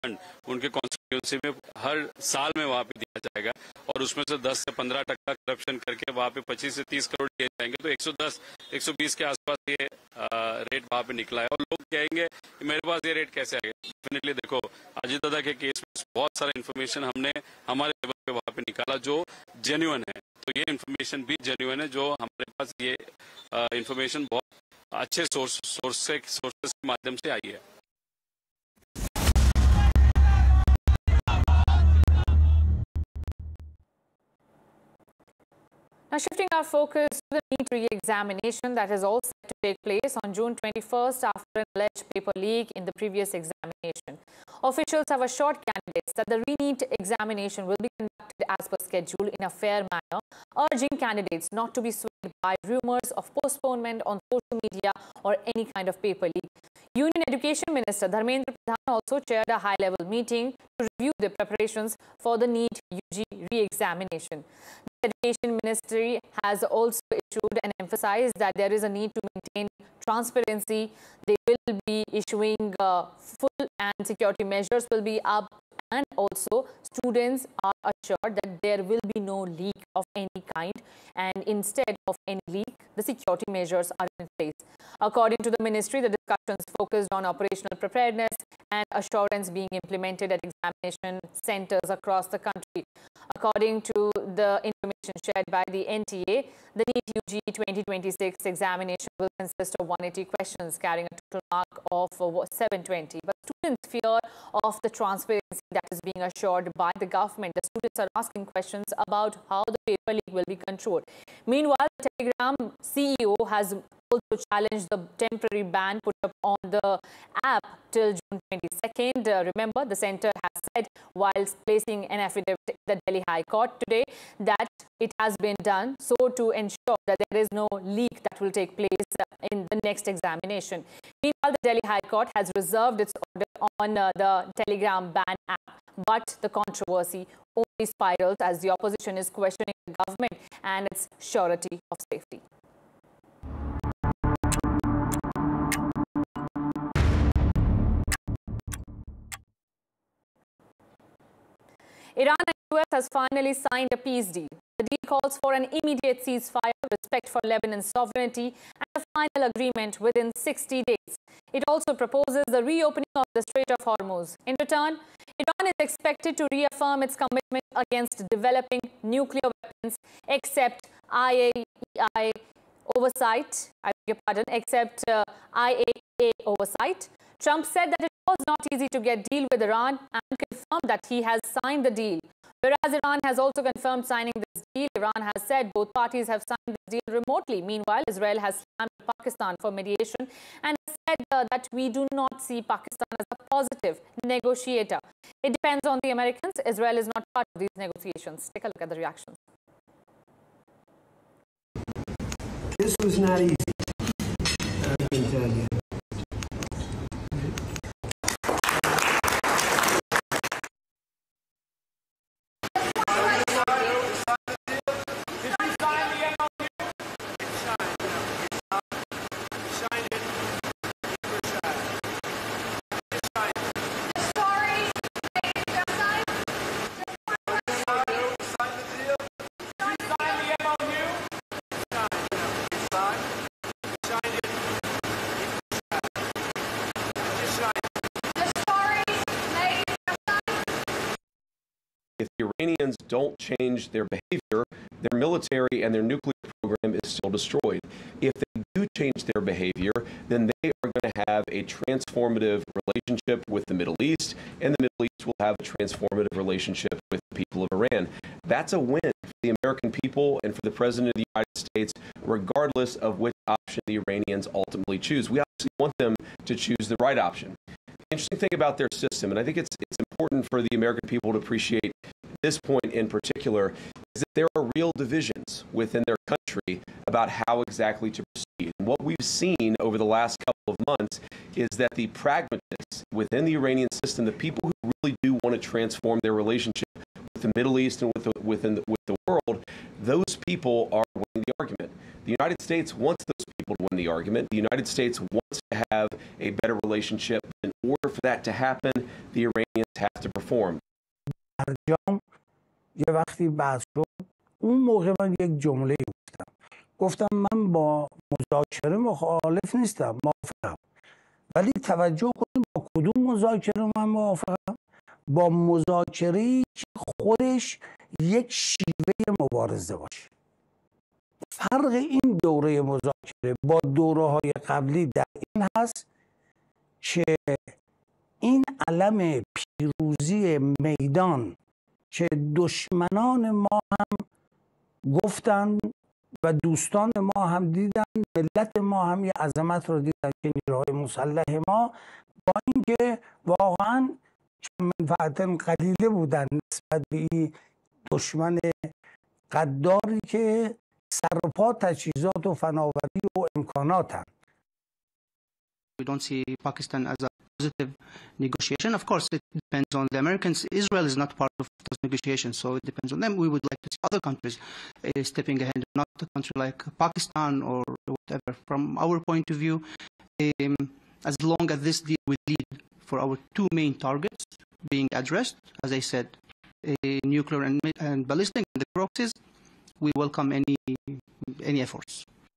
Fund उनके constituency में हर साल में वहां पे दिया जाएगा और उसमें से 10 से 15% करप्शन करके वहां पे 25 से 30 करोड़ दिए जाएंगे। तो 110 120 के आसपास ये रेट वहां पे निकला है और लोग कहेंगे कि मेरे पास ये रेट कैसे आ गया। डेफिनेटली देखो, अजीत दादा के केस में बहुत सारा इन्फॉर्मेशन हमने हमारे लेवल पे वहां पे निकाला जो जेन्युइन है। तो ये इन्फॉर्मेशन भी जेन्युइन है जो हमारे पास ये इन्फॉर्मेशन बहुत अच्छे सोर्सेस के माध्यम से आई है। Now shifting our focus to the NEET re-examination that is all set to take place on June 21st after an alleged paper leak in the previous examination. Officials have assured candidates that the re-NEET examination will be conducted as per schedule in a fair manner, urging candidates not to be swayed by rumors of postponement on social media or any kind of paper leak. Union Education Minister Dharmendra Pradhan also chaired a high-level meeting to review the preparations for the NEET UG re-examination. The Education Ministry has also issued and emphasized that there is a need to maintain transparency. They will be issuing full and security measures will be up, and also students are assured that there will be no leak of any kind, and instead of any leak, the security measures are in place. According to the ministry, the discussions focused on operational preparedness and assurance being implemented at examination centers across the country. According to the information shared by the NTA, the NEET UG 2026 examination will consist of 180 questions carrying a total mark of 720. But students fear of the transparency that is being assured by the government. The students are asking questions about how the paper leak will be controlled. Meanwhile, the Telegram CEO has also challenged the temporary ban put up on the app till June 22nd. Remember, the centre has said whilst placing an affidavit in the Delhi High Court today that it has been done so to ensure that there is no leak that will take place in the next examination. Meanwhile, the Delhi High Court has reserved its order on the Telegram ban app, but the controversy only spirals as the opposition is questioning the government and its surety of safety. Iran and US has finally signed a peace deal. The deal calls for an immediate ceasefire, respect for Lebanon's sovereignty, and a final agreement within 60 days. It also proposes the reopening of the Strait of Hormuz. In return, Iran is expected to reaffirm its commitment against developing nuclear weapons, except IAEA oversight. Except IAEA oversight. Trump said that it was not easy to get deal with Iran and confirmed that he has signed the deal. Whereas Iran has also confirmed signing this deal, Iran has said both parties have signed this deal remotely. Meanwhile, Israel has slammed Pakistan for mediation and said that we do not see Pakistan as a positive negotiator. It depends on the Americans. Israel is not part of these negotiations. Take a look at the reactions. This was not easy, I can tell you. If the Iranians don't change their behavior, their military and their nuclear program is still destroyed. If they do change their behavior, then they are going to have a transformative relationship with the Middle East, and the Middle East will have a transformative relationship with the people of Iran. That's a win for the American people and for the President of the United States, regardless of which option the Iranians ultimately choose. We obviously want them to choose the right option. The interesting thing about their system, and I think it's important for the American people to appreciate this point in particular, is that there are real divisions within their country about how exactly to proceed. And what we've seen over the last couple of months is that the pragmatists within the Iranian system, the people who really do want to transform their relationship with the Middle East and with the world, those people are winning the argument. The United States wants those people to win the argument. The United States wants to have a better relationship. In order for that to happen, the Iranians have to perform. برجام یه وقتی بحث شد، اون موقع من یک جمله گفتم من با مذاکره مخالف نیستم، موافقم، ولی توجه کنیم با کدوم مذاکره من موافقم؟ با مذاکره‌ای که خودش یک شیوه مبارزه باشه. فرق این دوره مذاکره با دوره‌های قبلی در این هست که این علم پیروزی میدان که دشمنان ما هم گفتن و دوستان ما هم دیدن، ملت ما هم یه عظمت رو دیدن که نیروهای مسلح ما با اینکه واقعا منفعت قلیله بودن نسبت به این دشمن غداری که سرپا تجهیزات و فناوری و امکانات هم. We don't see Pakistan as a positive negotiation. Of course, it depends on the Americans. Israel is not part of those negotiations, so it depends on them. We would like to see other countries stepping ahead, not a country like Pakistan or whatever. From our point of view, as long as this deal will lead for our two main targets being addressed, as I said, nuclear and ballistic, and the proxies, we welcome any efforts.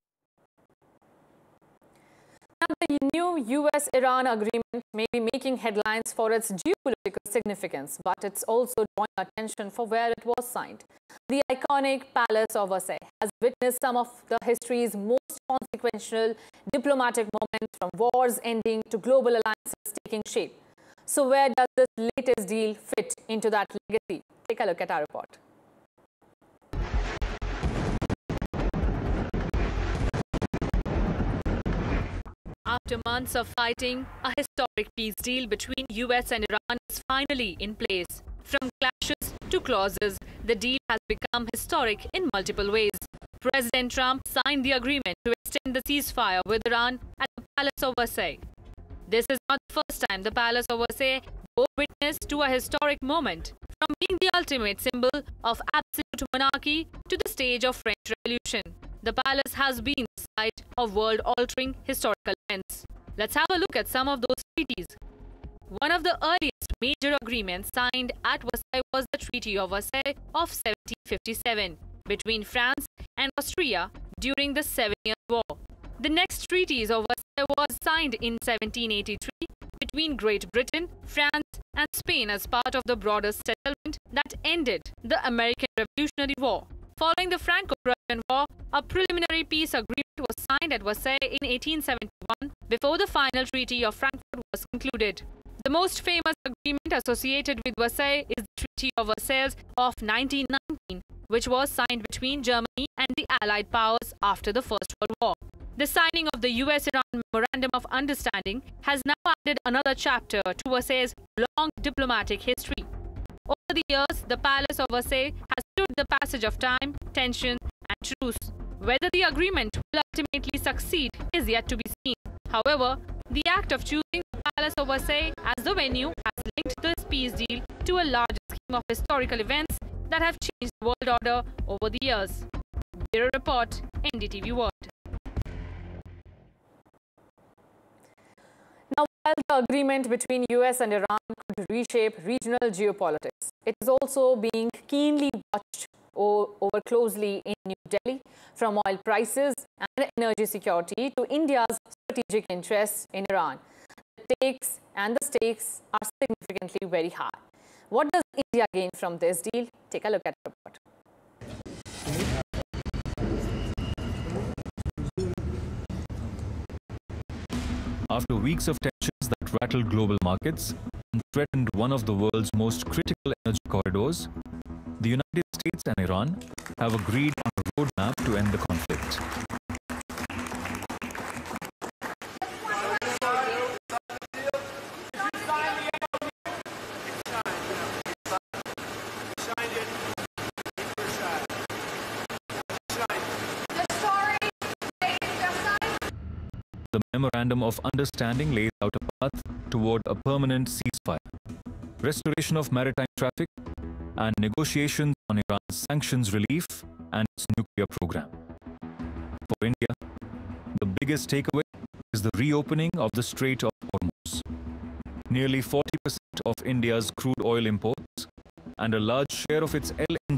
Now, the new US-Iran agreement may be making headlines for its geopolitical significance, but it's also drawing attention for where it was signed. The iconic Palace of Versailles has witnessed some of the history's most consequential diplomatic moments, from wars ending to global alliances taking shape. So where does this latest deal fit into that legacy? Take a look at our report. After months of fighting, a historic peace deal between US and Iran is finally in place. From clashes to clauses, the deal has become historic in multiple ways. President Trump signed the agreement to extend the ceasefire with Iran at the Palace of Versailles. This is not the first time the Palace of Versailles bore witness to a historic moment, from being the ultimate symbol of absolute monarchy to the stage of French Revolution. The palace has been the site of world-altering historical events. Let's have a look at some of those treaties. One of the earliest major agreements signed at Versailles was the Treaty of Versailles of 1757 between France and Austria during the Seven Years' War. The next Treaties of Versailles was signed in 1783 between Great Britain, France and Spain as part of the broader settlement that ended the American Revolutionary War. Following the Franco-Prussian War, a preliminary peace agreement was signed at Versailles in 1871 before the final Treaty of Frankfurt was concluded. The most famous agreement associated with Versailles is the Treaty of Versailles of 1919, which was signed between Germany and the Allied powers after the First World War. The signing of the US-Iran Memorandum of Understanding has now added another chapter to Versailles' long diplomatic history. Over the years, the Palace of Versailles has stood the passage of time, tension and truce. Whether the agreement will ultimately succeed is yet to be seen. However, the act of choosing the Palace of Versailles as the venue has linked this peace deal to a larger scheme of historical events that have changed the world order over the years. Bureau Report, NDTV World. Now, while the agreement between US and Iran could reshape regional geopolitics, it is also being keenly watched over closely in New Delhi, from oil prices and energy security to India's strategic interests in Iran. The stakes and the stakes are significantly very high. What does India gain from this deal? Take a look at the report. After weeks of tensions that rattled global markets and threatened one of the world's most critical energy corridors, the United States and Iran have agreed on a roadmap to end the conflict. The Memorandum of Understanding lays out a path toward a permanent ceasefire, restoration of maritime traffic, and negotiations on Iran's sanctions relief and its nuclear program. For India, the biggest takeaway is the reopening of the Strait of Hormuz. Nearly 40% of India's crude oil imports, and a large share of its LNG